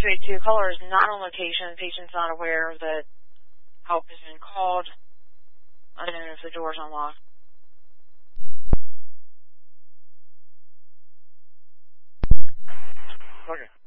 282, caller is not on location. Patient's not aware that help has been called. Unknown if the door's unlocked. Okay.